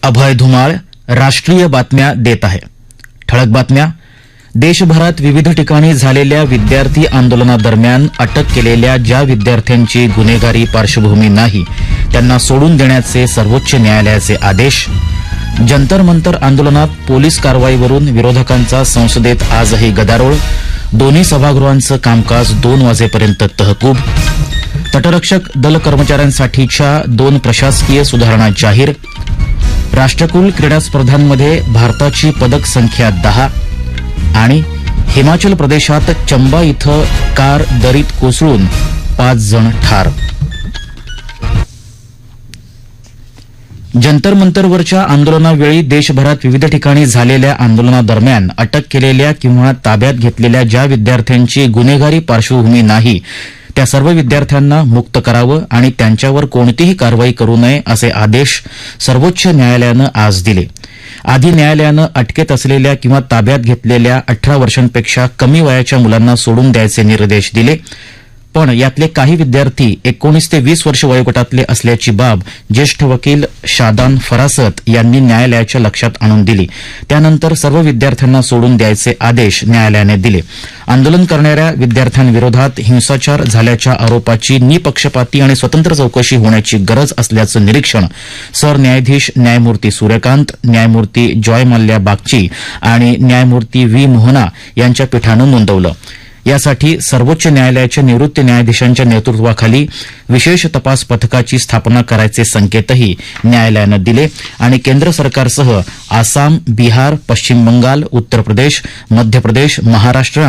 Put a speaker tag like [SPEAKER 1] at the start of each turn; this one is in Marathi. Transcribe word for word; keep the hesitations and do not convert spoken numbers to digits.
[SPEAKER 1] अभय धुमाळ राष्ट्रीय बातम्या देत आहे. ठळक बातम्या. देशभरात विविध ठिकाणी झालेल्या विद्यार्थी आंदोलनादरम्यान अटक केलेल्या ज्या विद्यार्थ्यांची गुन्हेगारी पार्श्वभूमी नाही त्यांना सोडून देण्याचे सर्वोच्च न्यायालयाचे आदेश. जंतर मंतर आंदोलनात पोलीस कारवाईवरून विरोधकांचा संसदेत आजही गदारोळ. दोन्ही सभागृहांचं कामकाज दोन वाजेपर्यंत तहकूब. तटरक्षक दल कर्मचाऱ्यांसाठीच्या दोन प्रशासकीय सुधारणा जाहीर. राष्ट्रकुल क्रीडा स्पर्धांमध्ये भारताची पदक संख्या दहा. आणि हिमाचल प्रदेशात चंबा इथं कार दरीत कोसळून पाच जण ठार. जंतर मंतरवरच्या आंदोलनावेळी देशभरात विविध ठिकाणी झालेल्या आंदोलनादरम्यान अटक केलेल्या किंवा ताब्यात घेतलेल्या ज्या विद्यार्थ्यांची गुन्हेगारी पार्श्वभूमी नाही त्या सर्व विद्यार्थ्यांना मुक्त करावं आणि त्यांच्यावर कोणतीही कारवाई करू नये असे आदेश सर्वोच्च न्यायालयानं आज दिले. आधी न्यायालयानं अटकेत असलेल्या किंवा ताब्यात घेतलेल्या अठरा वर्षांपेक्षा कमी वयाच्या मुलांना सोडून द्यायचे निर्देश दिले. पण यातले काही विद्यार्थी एकोणीस ते वीस वर्ष वयोगटातले असल्याची बाब ज्येष्ठ वकील शादान फरासत यांनी न्यायालयाच्या लक्षात आणून दिली. त्यानंतर सर्व विद्यार्थ्यांना सोडून द्यायचे आदेश न्यायालयाने दिले. आंदोलन करणाऱ्या विद्यार्थ्यांविरोधात हिंसाचार झाल्याच्या आरोपाची निपक्षपाती आणि स्वतंत्र चौकशी होण्याची गरज असल्याचं निरीक्षण सरन्यायाधीश न्यायमूर्ती सूर्यकांत, न्यायमूर्ती जॉय मल्ल्या बागची आणि न्यायमूर्ती व्ही मोहना यांच्या पीठानं नोंदवलं. यासाठी सर्वोच्च न्यायालयाच्या निवृत्त न्यायाधीशांच्या नेतृत्वाखाली विशेष तपास पथकाची स्थापना करायचे संकेतही न्यायालयानं दिले आणि केंद्र सरकारसह आसाम, बिहार, पश्चिम बंगाल, उत्तर प्रदेश, मध्य प्रदेश, महाराष्ट्र